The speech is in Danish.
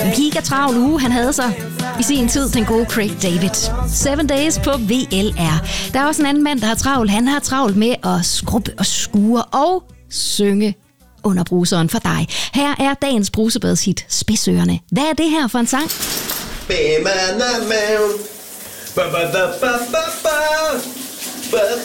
En gigatravl uge, han havde sig i sin tid, den gode Craig David. 7 Days på VLR. Der er også en anden mand, der har travlt. Han har travlt med at skrubbe og skure og synge under bruseren for dig. Her er dagens brusebadshit, Spidsørerne. Hvad er det her for en sang?